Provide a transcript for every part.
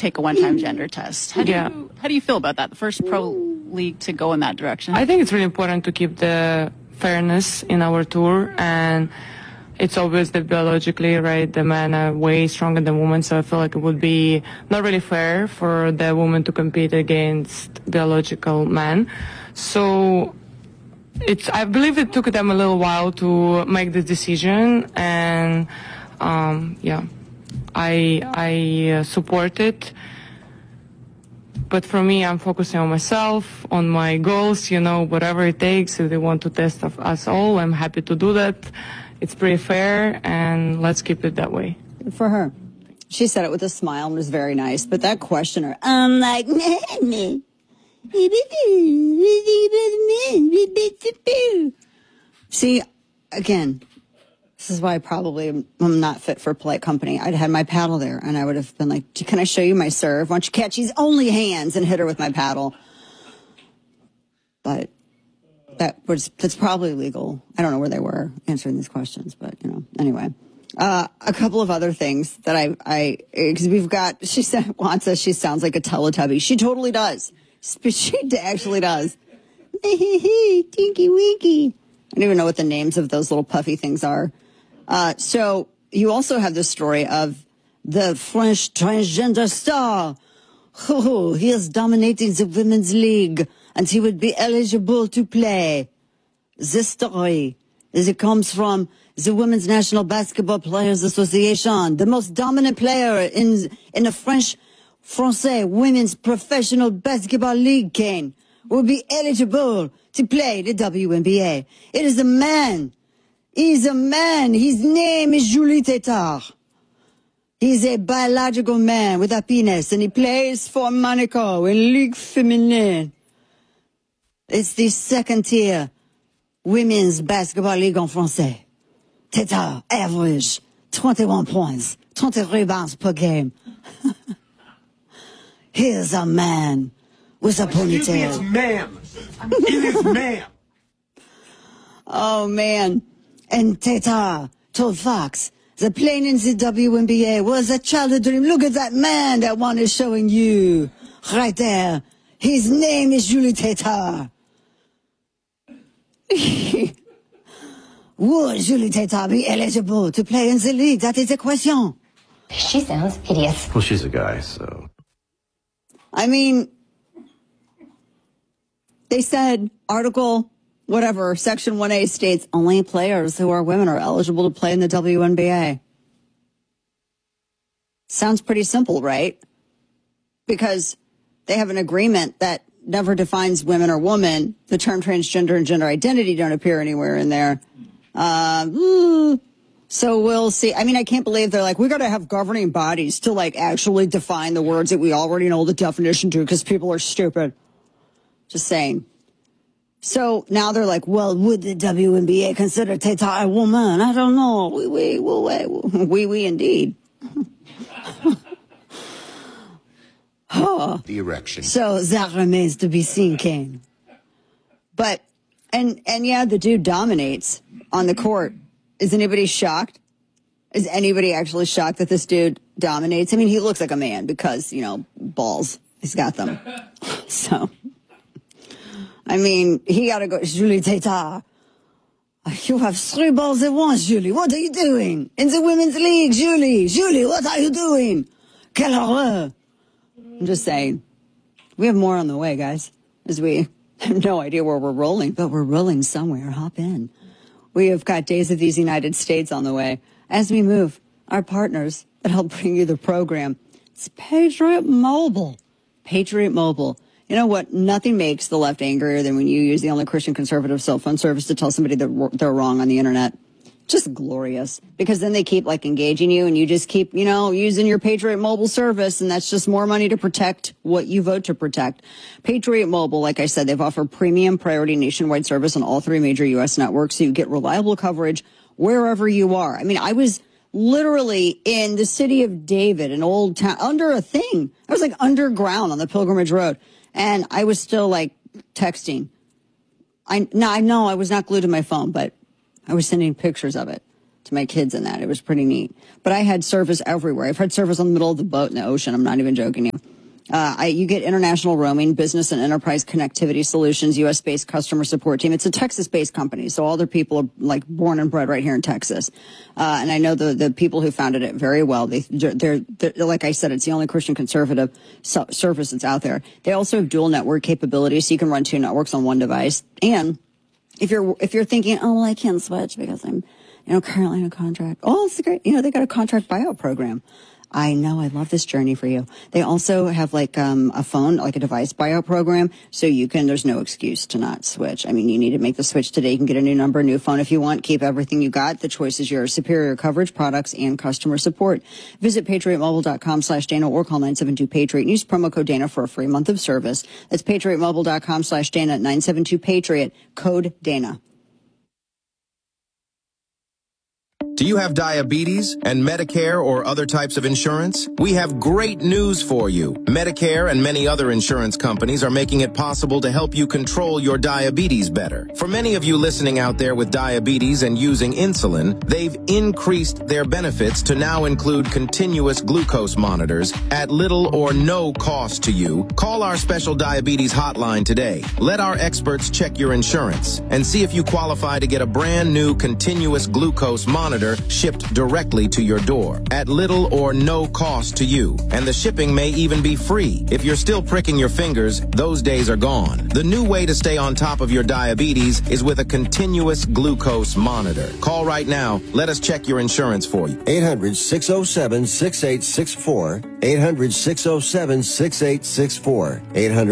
take a one-time gender test. How do you feel about that? The first pro league to go in that direction. I think it's really important to keep the fairness in our tour, and it's obvious that biologically, right, the men are way stronger than women, so I feel like it would be not really fair for the women to compete against biological men. So I believe it took them a little while to make this decision, and I support it. But for me, I'm focusing on myself, on my goals, whatever it takes. If they want to test us all, I'm happy to do that. It's pretty fair, and let's keep it that way. Good for her. She said it with a smile and was very nice. But that questioner, see, again, this is why I'm not fit for polite company. I'd had my paddle there, and I would have been like, can I show you my serve? Why don't you catch his only hands and hit her with my paddle? But that's probably legal. I don't know where they were answering these questions, but, anyway. A couple of other things that because we've got, she sounds like a Teletubby. She totally does. She actually does. Tinky winky. I don't even know what the names of those little puffy things are. So you also have the story of the French transgender star. He is dominating the women's league, and he would be eligible to play. This story it comes from the Women's National Basketball Players Association, the most dominant player in the Francais Women's Professional Basketball League, Kane, will be eligible to play the WNBA. It is a man. He's a man. His name is Julie Tétart. He's a biological man with a penis, and he plays for Monaco in Ligue Féminine. It's the second-tier women's basketball league en français. Tétart average 21 points, 20 rebounds per game. Here's a man with a ponytail. Excuse me, it's ma'am. It is ma'am. Oh, man. And Tétart told Fox, the playing in the WNBA was a childhood dream. Look at that man that one is showing you. Right there. His name is Julie Tétart. Would Julie Tétart be eligible to play in the league? That is the question. She sounds hideous. Well, she's a guy, so. I mean, they said article, whatever, section 1A states only players who are women are eligible to play in the WNBA. Sounds pretty simple, right? Because they have an agreement that never defines women or woman. The term transgender and gender identity don't appear anywhere in there. So we'll see. I mean, I can't believe they're like, we got to have governing bodies to like actually define the words that we already know the definition to because people are stupid. Just saying. So now they're like, well, would the WNBA consider Tétart a woman? I don't know. We indeed. The erection. So that remains to be seen, Kane. But, and yeah, the dude dominates on the court. Is anybody shocked? Is anybody actually shocked that this dude dominates? I mean, he looks like a man because, balls. He's got them. So, I mean, he got to go. Julie Tétart. You have 3 balls at once, Julie. What are you doing? In the women's league, Julie. Julie, what are you doing? Quelle horreur. I'm just saying. We have more on the way, guys. As we have no idea where we're rolling, but we're rolling somewhere. Hop in. We have got Days of these United States on the way. As we move, our partners that help bring you the program. It's Patriot Mobile. Patriot Mobile. You know what? Nothing makes the left angrier than when you use the only Christian conservative cell phone service to tell somebody that they're wrong on the internet. Just glorious. Because then they keep engaging you and you just keep, using your Patriot Mobile service, and that's just more money to protect what you vote to protect. Patriot Mobile, like I said, they've offered premium priority nationwide service on all 3 major U.S. networks, so you get reliable coverage wherever you are. I mean, I was literally in the city of David, an old town, under a thing. I was underground on the Pilgrimage Road, and I was still texting. I know I was not glued to my phone, but I was sending pictures of it. to my kids in that. It was pretty neat. But I had service everywhere. I've had service on the middle of the boat in the ocean. I'm not even joking you. You get international roaming, business and enterprise connectivity solutions, U.S.-based customer support team. It's a Texas-based company, so all their people are like born and bred right here in Texas. And I know the people who founded it very well. They're like I said, it's the only Christian conservative service that's out there. They also have dual network capabilities, so you can run 2 networks on one device. And if you're thinking, oh, well, I can't switch because I'm, currently in a contract. Oh, it's great. They got a contract buyout program. I know. I love this journey for you. They also have like a phone, like a device buyout program. So there's no excuse to not switch. I mean, you need to make the switch today. You can get a new number, new phone if you want. Keep everything you got. The choice is yours. Superior coverage, products, and customer support. Visit patriotmobile.com/Dana or call 972-PATRIOT and use promo code Dana for a free month of service. That's patriotmobile.com/Dana, 972-PATRIOT, code Dana. Do you have diabetes and Medicare or other types of insurance? We have great news for you. Medicare and many other insurance companies are making it possible to help you control your diabetes better. For many of you listening out there with diabetes and using insulin, they've increased their benefits to now include continuous glucose monitors at little or no cost to you. Call our special diabetes hotline today. Let our experts check your insurance and see if you qualify to get a brand new continuous glucose monitor shipped directly to your door at little or no cost to you. And the shipping may even be free. If you're still pricking your fingers, those days are gone. The new way to stay on top of your diabetes is with a continuous glucose monitor. Call right now. Let us check your insurance for you. 800-607-6864. 800-607-6864.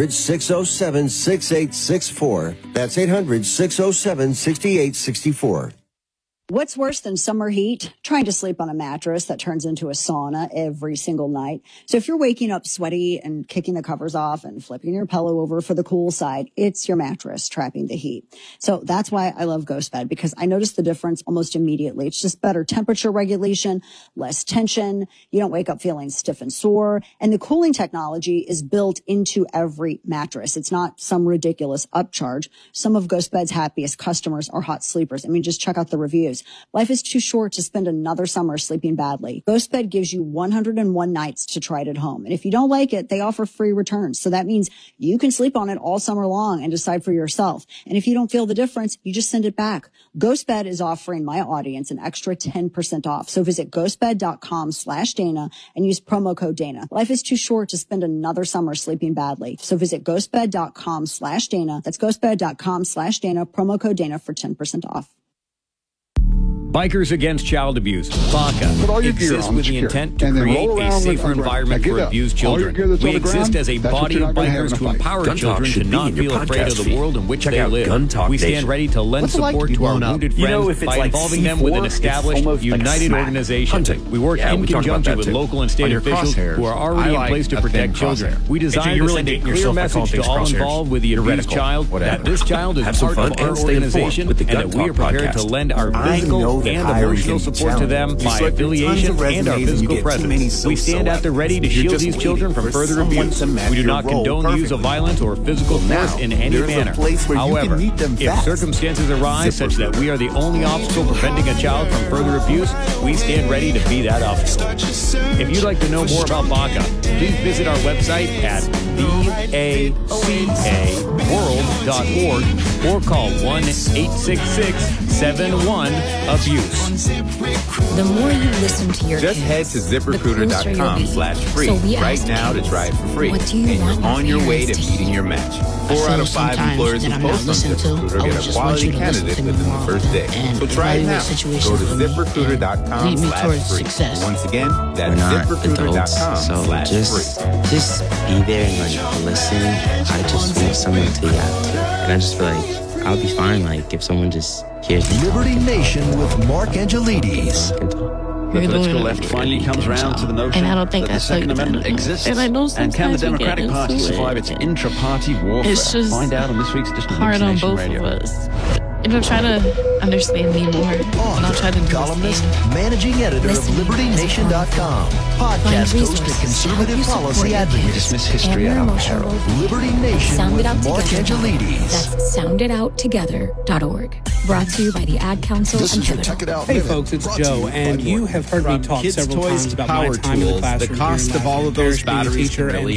800-607-6864. That's 800-607-6864. What's worse than summer heat? Trying to sleep on a mattress that turns into a sauna every single night. So if you're waking up sweaty and kicking the covers off and flipping your pillow over for the cool side, it's your mattress trapping the heat. So that's why I love GhostBed, because I notice the difference almost immediately. It's just better temperature regulation, less tension. You don't wake up feeling stiff and sore. And the cooling technology is built into every mattress. It's not some ridiculous upcharge. Some of GhostBed's happiest customers are hot sleepers. I mean, just check out the reviews. Life is too short to spend another summer sleeping badly. GhostBed gives you 101 nights to try it at home. And if you don't like it, they offer free returns. So that means you can sleep on it all summer long and decide for yourself. And if you don't feel the difference, you just send it back. GhostBed is offering my audience an extra 10% off. So visit ghostbed.com/Dana and use promo code Dana. Life is too short to spend another summer sleeping badly. So visit ghostbed.com/Dana. That's ghostbed.com/Dana, promo code Dana for 10% off. Bikers Against Child Abuse, BACA, exists with the intent to create a safer environment for abused children. We exist as a body of bikers to empower children to not feel afraid of the world in which they live. We stand ready to lend support to our wounded friends by involving them with an established, united organization. We work in conjunction with local and state officials who are already in place to protect children. We design to send a clear message to all involved with the abused child that this child is part of our organization and that we are prepared to lend our physical and emotional support to them by affiliation and our physical presence. We stand at the ready to shield these children from further abuse. We do not condone the use of violence or physical force in any manner. However, if circumstances arise such that we are the only obstacle preventing a child from further abuse, we stand ready to be that obstacle. If you'd like to know more about BACA, please visit our website at BACAworld.org or call 1-866-71-ABUSE. The more you listen to your Just head to ZipRecruiter.com/free right now to try it for free. And you're on your way to beating your match. 4 out of 5 employers who post on ZipRecruiter get a quality candidate within the first day. So try it now. Go to ZipRecruiter.com/free. Once again, that's ZipRecruiter.com/free. Just be there and like listen. I just want someone to react to. And I just feel like I'll be fine, like, if someone just hears me. Liberty Nation with Mark Angelides. The political left finally comes round to the notion that the Second Amendment exists. And can the Democratic Party survive its intra-party warfare? It's just Find out on this week's edition of hard on Nation both Radio. of us. try to understand me more. And I'll try to columnist, managing editor of LibertyNation.com, podcast host and conservative policy advocate. Dismiss history out of Harold. Liberty Nation with Mark Angelides. That's sounditouttogether.org. Brought to you by the Ad Council and Pivotal. Hey folks, it's Joe, and you have heard me talk several times about my time in the classroom. The cost of all of those batteries can really